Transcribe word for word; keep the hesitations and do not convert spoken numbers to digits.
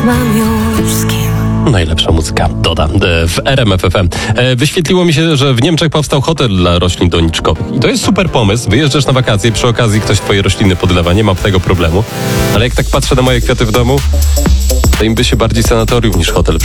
mam już z kim. Najlepsza muzyka, dodam, w R M F F M. Wyświetliło mi się, że w Niemczech powstał hotel dla roślin doniczkowych. I to jest super pomysł. Wyjeżdżasz na wakacje, przy okazji ktoś twoje rośliny podlewa, nie ma tego problemu. Ale jak tak patrzę na moje kwiaty w domu, to im by się bardziej sanatorium niż hotel